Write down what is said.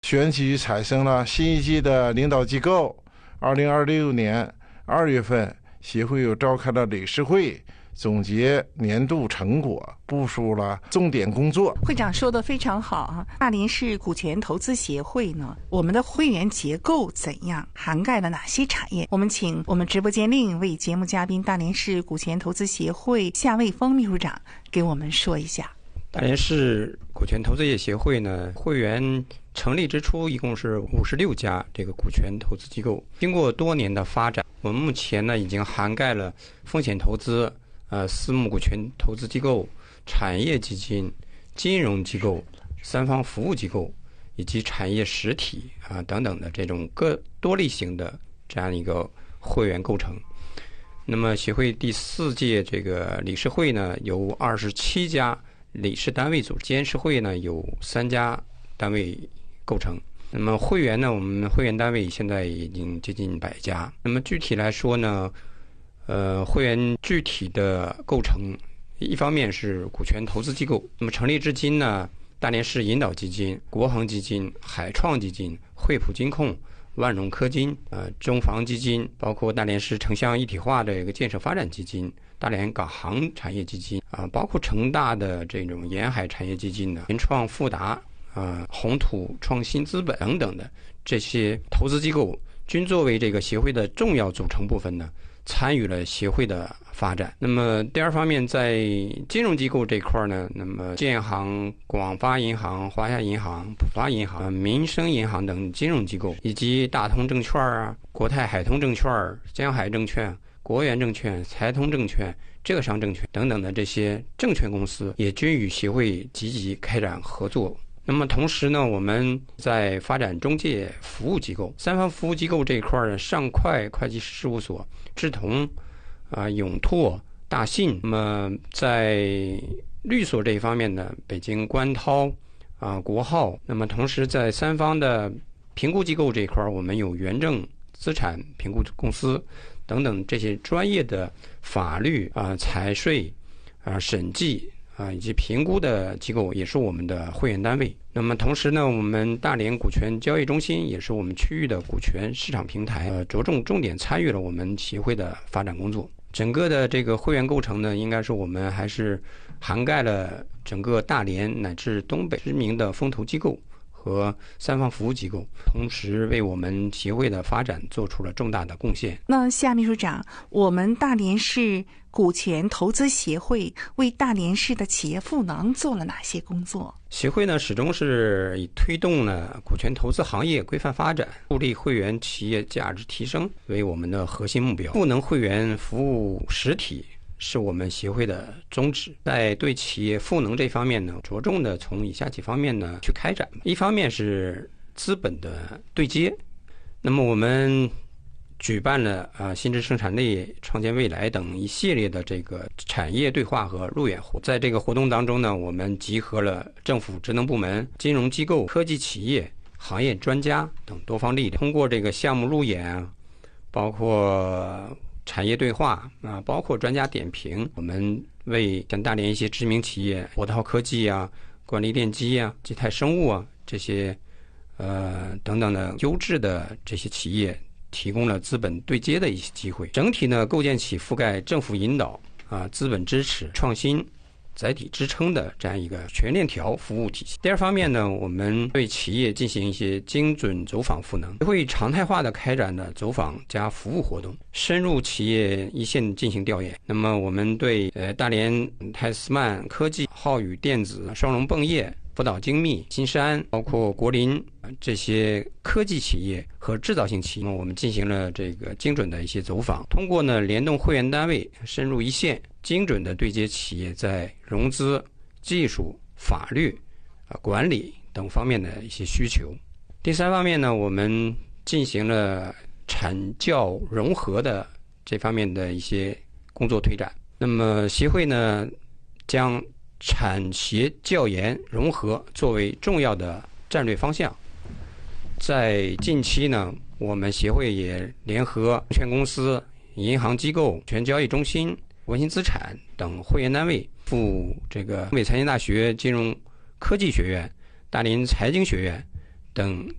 选举产生了新一届的领导机构。2026年2月份，协会又召开了理事会，总结年度成果，部署了重点工作。 会长说的非常好啊！大连市股权投资协会呢，我们的会员结构怎样，涵盖了哪些产业？我们请我们直播间另一位节目嘉宾，大连市股权投资协会夏卫峰秘书长给我们说一下。 大连市股权投资业协会呢，会员成立之初一共是56家这个股权投资机构，经过多年的发展，我们目前呢已经涵盖了风险投资、私募股权投资机构、产业基金、金融机构、三方服务机构以及产业实体等等的这种多类型的这样一个会员构成。那么协会第4届这个理事会呢，由27家理事单位组，监事会呢有3家单位构成。那么会员呢，我们会员单位现在已经接近100家。那么具体来说呢，会员具体的构成，一方面是股权投资机构。那么成立至今呢，大连市引导基金、国恒基金、海创基金、惠普金控、万荣科金、中房基金，包括大连市城乡一体化的一个建设发展基金、大连港航产业基金包括成大的这种沿海产业基金的联创富达红土创新资本等等的这些投资机构，均作为这个协会的重要组成部分呢，参与了协会的发展。那么第二方面，在金融机构这块呢，那么建行、广发银行、华夏银行、浦发银行、民生银行等金融机构，以及大通证券国泰海通证券、江海证券、国元证券、财通证券、浙商证券等等的这些证券公司，也均与协会积极开展合作。那么同时呢，我们在发展中介服务机构、三方服务机构这一块呢，上快会计师事务所、志同永拓、大信。那么在律所这一方面呢，北京观涛国浩。那么同时在三方的评估机构这一块，我们有原证资产评估公司等等这些专业的法律财税审计以及评估的机构，也是我们的会员单位。那么同时呢，我们大连股权交易中心也是我们区域的股权市场平台，重点参与了我们协会的发展工作。整个的这个会员构成呢，应该是我们还是涵盖了整个大连乃至东北知名的风投机构和三方服务机构，同时为我们协会的发展做出了重大的贡献。 那夏秘书长，我们大连市股权投资协会为大连市的企业赋能做了哪些工作？ 协会呢，始终是以推动呢股权投资行业规范发展、助力会员企业价值提升为我们的核心目标。赋能会员服务实体是我们协会的宗旨。在对企业赋能这方面呢，着重的从以下几方面呢去开展。一方面是资本的对接，那么我们举办了新质生产力、创建未来等一系列的这个产业对话和路演活动。在这个活动当中呢，我们集合了政府职能部门、金融机构、科技企业、行业专家等多方力量，通过这个项目路演包括产业对话包括专家点评，我们为像大连一些知名企业，博涛科技管理电机基泰生物这些等等的优质的这些企业提供了资本对接的一些机会。整体呢，构建起覆盖政府引导资本支持、创新载体支撑的这样一个全链条服务体系。第二方面呢，我们对企业进行一些精准走访赋能，会常态化的开展的走访加服务活动，深入企业一线进行调研。那么我们对大连泰斯曼科技、浩宇电子、双龙泵业、福岛精密、新山，包括国林这些科技企业和制造性企业，我们进行了这个精准的一些走访，通过呢联动会员单位深入一线，精准的对接企业在融资、技术、法律、管理等方面的一些需求。第三方面呢，我们进行了产教融合的这方面的一些工作推展。那么协会呢，将产协教研融合作为重要的战略方向。在近期呢，我们协会也联合证券公司、银行机构、权交易中心、文心资产等会员单位，赴这个东北财经大学金融科技学院、大连财经学院等